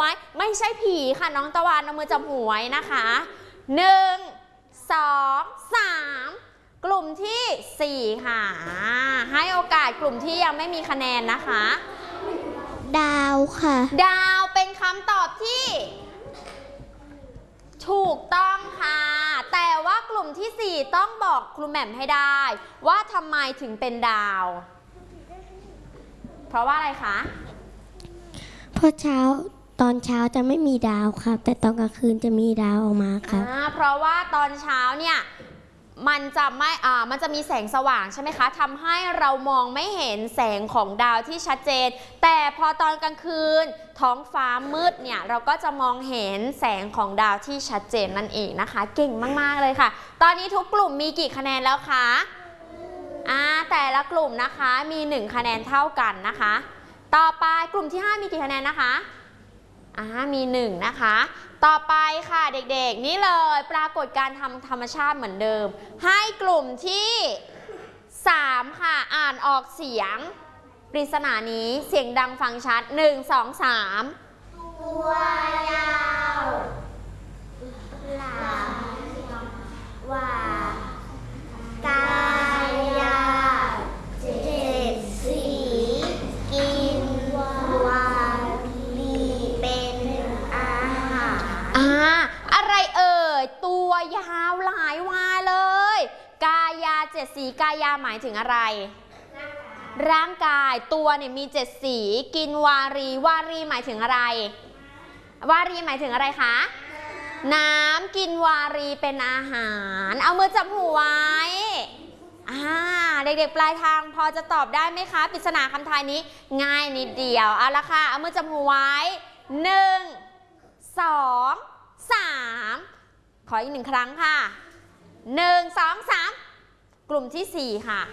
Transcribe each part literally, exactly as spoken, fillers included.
ไว้ไม่ใช่ผีค่ะน้องตะวันเอามือจับหูไว้นะคะหนึ่งสองสามกลุ่มที่สี่ค่ะให้โอกาสกลุ่มที่ยังไม่มีคะแนนนะคะดาวค่ะดาวเป็นคำตอบที่ถูกต้องค่ะแต่ว่ากลุ่มที่สี่ต้องบอกครูแหม่มให้ได้ว่าทำไมถึงเป็นดาวเพราะว่าอะไรคะเพราะเช้าตอนเช้าจะไม่มีดาวครับแต่ตอนกลางคืนจะมีดาวออกมาครับเพราะว่าตอนเช้าเนี่ยมันจะไม่อ่ามันจะมีแสงสว่างใช่ไหมคะทำให้เรามองไม่เห็นแสงของดาวที่ชัดเจนแต่พอตอนกลางคืนท้องฟ้ามืดเนี่ยเราก็จะมองเห็นแสงของดาวที่ชัดเจนนั่นเองนะคะเก่งมากๆเลยค่ะตอนนี้ทุกกลุ่มมีกี่คะแนนแล้วคะอ่าแต่ละกลุ่มนะคะมีหนึ่งคะแนนเท่ากันนะคะต่อไปกลุ่มที่ห้ามีกี่คะแนนนะคะอ่ามีหนึ่งนะคะต่อไปค่ะเด็กๆนี่เลยปรากฏการทำธรรมชาติเหมือนเดิมให้กลุ่มที่สามค่ะอ่านออกเสียงปริศนานี้เสียงดังฟังชัดหนึ่ง สอง สามตัวยาวหลามว่ากายาเจ็ดสีกินวาลีเป็นอาหารอ่าอะไรเอ่ยตัวยาวหลายวาเลยกายาเจ็ดสีกายาหมายถึงอะไรร่างกายตัวเนี่ยมีเจ็ดสีกินวารีวารีหมายถึงอะไรวารีหมายถึงอะไรคะน้ำกินวารีเป็นอาหารเอามือจับหูไว้อ่าเด็กๆปลายทางพอจะตอบได้ไหมคะปริศนาคำทายนี้ง่ายนิดเดียวเอาละค่ะเอามือจับหูไว้หนึ่งสองสามขออีกหนึ่งครั้งค่ะหนึ่งสองสามกลุ่มที่สี่ค่ะ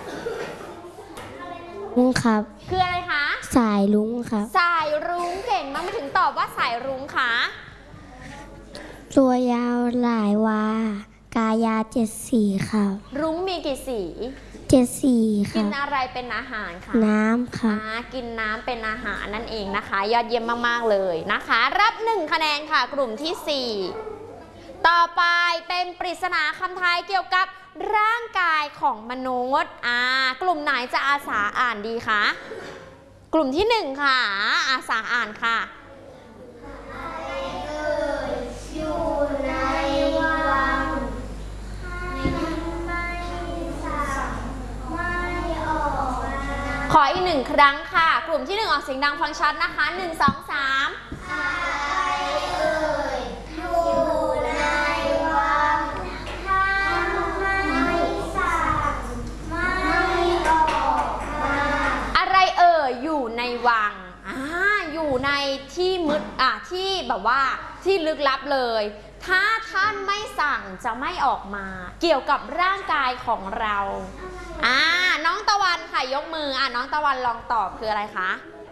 ลุงครับคืออะไรคะสายรุ้งครับสายรุ้งเก่งมากไม่ถึงตอบว่าสายรุ้งค่ะตัวยาวหลายวากายาเจ็ดสีครับรุ้งมีกี่สีเจ็ดสีค่ะกินอะไรเป็นอาหารคะน้ำค่ะกินน้ำเป็นอาหารนั่นเองนะคะยอดเยี่ยมมากๆเลยนะคะรับหนึ่งคะแนนค่ะกลุ่มที่สี่ต่อไปเป็นปริศนาคำทายเกี่ยวกับร่างกายของมนุษย์อ่ากลุ่มไหนจะอาสาอ่านดีคะกลุ่มที่หนึ่งค่ะอาสาอ่านค่ะอยู่ในวังไม่สั่งไม่ออกมาขออีกหนึ่งครั้งค่ะกลุ่มที่หนึ่งออกเสียงดังฟังชัดนะคะหนึ่ง สอง สามอยู่ในวังอ่าอยู่ในที่มืดอ่ะที่แบบว่าที่ลึกลับเลยถ้าท่านไม่สั่งจะไม่ออกมาเกี่ยวกับร่างกายของเราอ่าน้องตะวันค่ะยกมืออ่ะน้องตะวันลองตอบคืออะไรคะ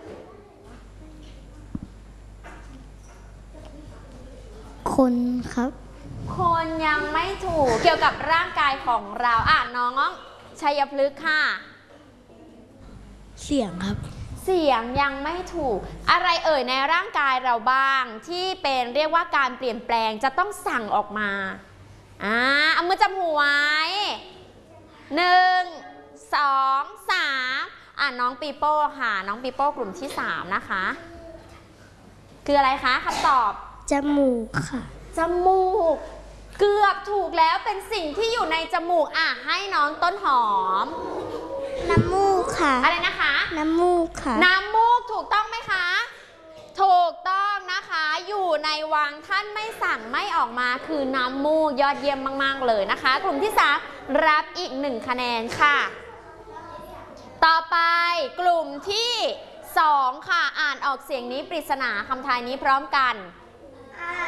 คนครับคนยังไม่ถูกเกี่ยวกับร่างกายของเราอ่ะน้องชัยพฤกษ์ค่ะเสียงครับเสียงยังไม่ถูกอะไรเอ่ยในร่างกายเราบ้างที่เป็นเรียกว่าการเปลี่ยนแปลงจะต้องสั่งออกมาอ่าเอามือจับหูไว้หนึ่งสองสามอ่ะน้องปีโป้ค่ะน้องปีโป้กลุ่มที่สามนะคะคืออะไรคะคำตอบจมูกค่ะจมูกเกือบถูกแล้วเป็นสิ่งที่อยู่ในจมูกอ่ะให้น้องต้นหอมน้ำมูกค่ะอะไรนะคะน้ำมูกค่ะน้ำมูกถูกต้องไหมคะถูกต้องนะคะอยู่ในวังท่านไม่สั่งไม่ออกมาคือน้ำมูกยอดเยี่ยมมากๆเลยนะคะกลุ่มที่สามรับอีกหนึ่งคะแนนค่ะต่อไปกลุ่มที่สองค่ะอ่านออกเสียงนี้ปริศนาคำทายนี้พร้อมกัน